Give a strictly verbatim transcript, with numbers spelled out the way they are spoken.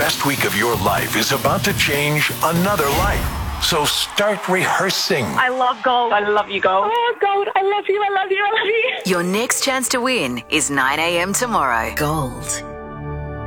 best week of your life is about to change another life. So start rehearsing. I love gold. I love you, Gold. Oh, gold. I love you. I love you. I love you. Your next chance to win is nine a.m. tomorrow. Gold